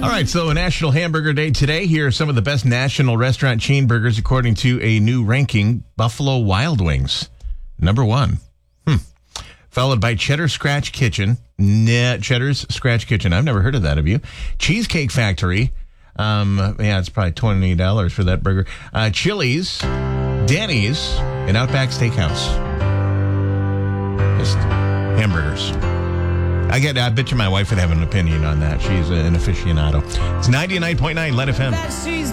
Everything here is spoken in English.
All right, so National Hamburger Day today. Here are some of the best national restaurant chain burgers according to a new ranking. Buffalo Wild Wings, number 1. Followed by Cheddar's Scratch Kitchen. Cheddar's Scratch Kitchen. I've never heard of that, have you? Cheesecake Factory. It's probably $20 for that burger. Chili's, Denny's, and Outback Steakhouse. Just hamburgers. I bet you my wife would have an opinion on that. She's an aficionado. It's 99.9 Let FM.